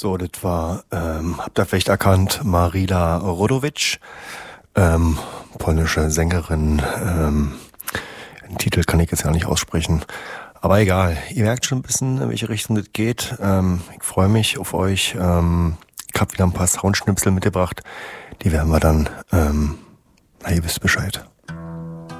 So, das war, habt ihr vielleicht erkannt, Marila Rodowicz, polnische Sängerin. Den Titel kann ich jetzt ja nicht aussprechen. Aber egal, ihr merkt schon ein bisschen, in welche Richtung das geht. Ich freue mich auf euch. Ich habe wieder ein paar Soundschnipsel mitgebracht. Die werden wir dann, ihr wisst Bescheid.